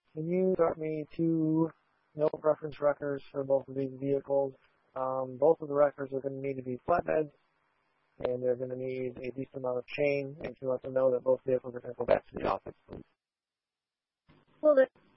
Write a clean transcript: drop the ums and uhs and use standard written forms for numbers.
Can you start me two no reference records for both of these vehicles? Both of the records are going to need to be flatbeds, and they're going to need a decent amount of chain, and to let them know that both vehicles are going to go back to the office, please. Will do.